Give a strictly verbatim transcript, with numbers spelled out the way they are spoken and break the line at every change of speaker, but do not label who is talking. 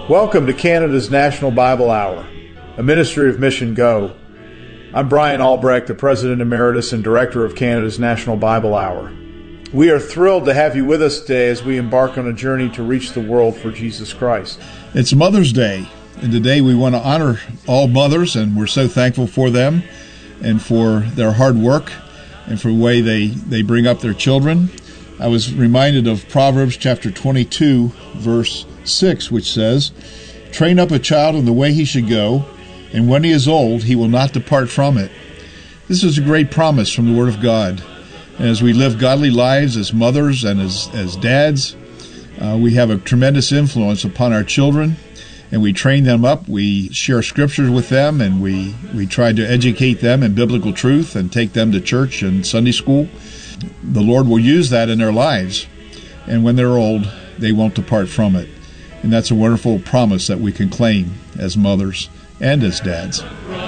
Welcome to Canada's National Bible Hour, a ministry of Mission Go. I'm Brian Albrecht, the President Emeritus and Director of Canada's National Bible Hour. We are thrilled to have you with us today as we embark on a journey to reach the world for Jesus Christ.
It's Mother's Day, and today we want to honor all mothers, and we're so thankful for them and for their hard work and for the way they, they bring up their children. I was reminded of Proverbs chapter twenty-two, verse six, which says, "Train up a child in the way he should go, and when he is old, he will not depart from it." This is a great promise from the Word of God. And as we live godly lives as mothers and as, as dads, uh, we have a tremendous influence upon our children, and we train them up. We share scriptures with them, and we, we try to educate them in biblical truth and take them to church and Sunday school. The Lord will use that in their lives, and when they're old, they won't depart from it. And that's a wonderful promise that we can claim as mothers and as dads.